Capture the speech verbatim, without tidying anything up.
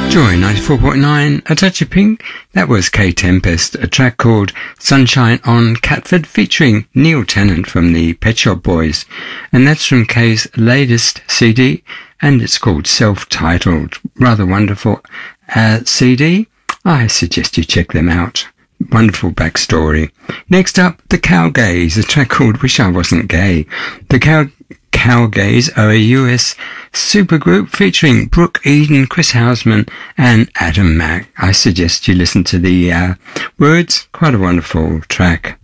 Joy ninety-four point nine, A Touch of Pink. That was K Tempest, a track called Sunshine on Catford featuring Neil Tennant from the Pet Shop Boys. And that's from K's latest C D, and it's called Self-Titled. Rather wonderful uh, C D. I suggest you check them out. Wonderful backstory. Next up, The Cowgays, a track called Wish I Wasn't Gay. The Cow Cowgays are a U S supergroup featuring Brooke Eden, Chris Houseman and Adam Mack. I suggest you listen to the uh, words. Quite a wonderful track.